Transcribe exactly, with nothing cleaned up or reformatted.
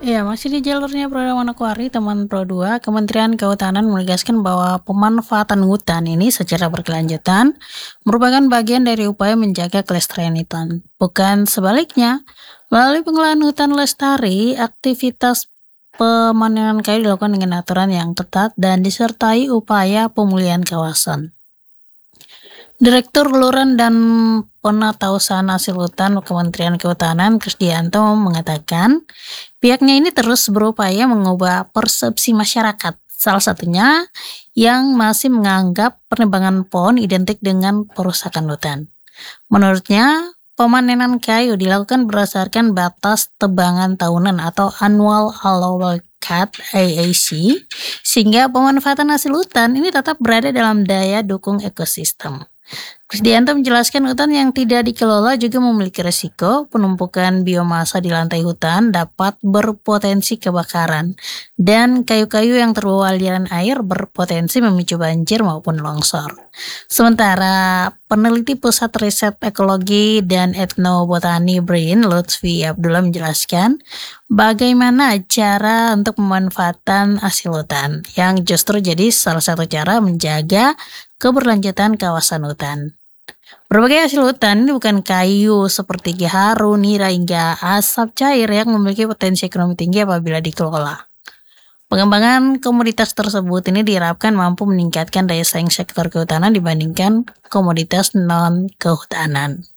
Ya, masih di jalurnya Program Manokwari, teman Pro dua, Kementerian Kehutanan menegaskan bahwa pemanfaatan hutan ini secara berkelanjutan merupakan bagian dari upaya menjaga kelestarian hutan. Bukan sebaliknya, melalui pengelolaan hutan lestari, aktivitas pemanenan kayu dilakukan dengan aturan yang ketat dan disertai upaya pemulihan kawasan. Direktur Huluran dan Penatausahaan Hasil Hutan Kementerian Kehutanan Krisdianto mengatakan pihaknya ini terus berupaya mengubah persepsi masyarakat. Salah satunya yang masih menganggap penebangan pohon identik dengan perusakan hutan. Menurutnya, pemanenan kayu dilakukan berdasarkan batas tebangan tahunan atau Annual Allowable Cut A A C, sehingga pemanfaatan hasil hutan ini tetap berada dalam daya dukung ekosistem. Krisdianto menjelaskan hutan yang tidak dikelola juga memiliki risiko penumpukan biomasa di lantai hutan dapat berpotensi kebakaran dan kayu-kayu yang terbawa aliran air berpotensi memicu banjir maupun longsor. Sementara peneliti Pusat Riset Ekologi dan Etnobotani BRIN Lutfi Abdullah menjelaskan bagaimana cara untuk pemanfaatan hasil hutan yang justru jadi salah satu cara menjaga keberlanjutan kawasan hutan. Berbagai hasil hutan ini bukan kayu seperti gaharu, nira, hingga asap cair yang memiliki potensi ekonomi tinggi apabila dikelola. Pengembangan komoditas tersebut ini diharapkan mampu meningkatkan daya saing sektor kehutanan dibandingkan komoditas non-kehutanan.